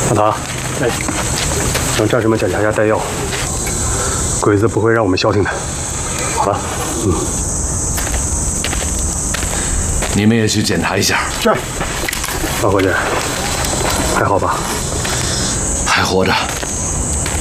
大堂，哎，让战士们检查一下弹药，鬼子不会让我们消停的。好吧？ 你们也去检查一下。 是。老伙计，还好吧？ 还活着。